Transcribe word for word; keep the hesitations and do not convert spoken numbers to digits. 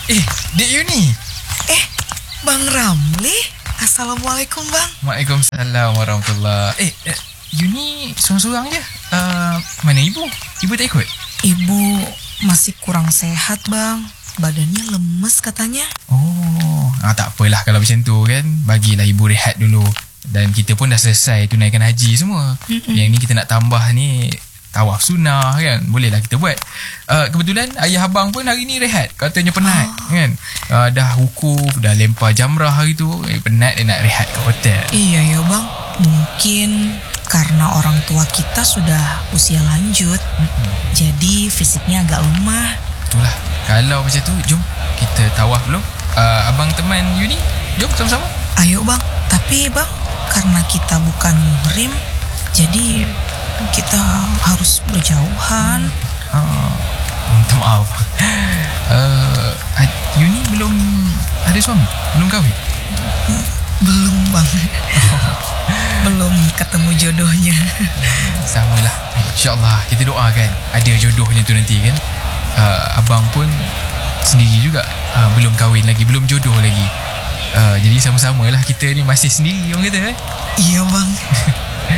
Eh, Dek Yuni. Eh, Bang Ramli. Assalamualaikum, Bang. Waalaikumsalam warahmatullahi. Eh, eh Yuni seorang-seorang je. Uh, mana ibu? Ibu tak ikut? Ibu masih kurang sehat, Bang. Badannya lemes katanya. Oh, ah, tak apalah kalau macam tu kan. Bagilah ibu rehat dulu. Dan kita pun dah selesai tunaikan haji semua. Mm-mm. Yang ni kita nak tambah ni tawaf sunnah kan. Bolehlah kita buat. uh, Kebetulan ayah abang pun hari ni rehat. Katanya penat oh. kan. uh, Dah wukuf, dah lempar jamrah hari tu. eh, Penat dia nak rehat kat hotel. Iya ya bang. Mungkin karena orang tua kita sudah usia lanjut. Mm-mm. Jadi fisiknya agak lemah. Itulah. Kalau macam tu, jom kita tawaf dulu. uh, Abang teman Yuni, jom sama-sama. Ayo bang. Tapi bang, karena kita bukan muhrim, jadi kita harus berjauhan. uh, Minta maaf. uh, Yuni belum ada suami? Belum kahwin? Belum bang. Belum ketemu jodohnya. Samalah. InsyaAllah kita doakan ada jodohnya tu nanti kan. uh, Abang pun sendiri juga uh, belum kahwin lagi, belum jodoh lagi. uh, Jadi sama-sama lah kita ni masih sendiri orang kata eh? Iya bang.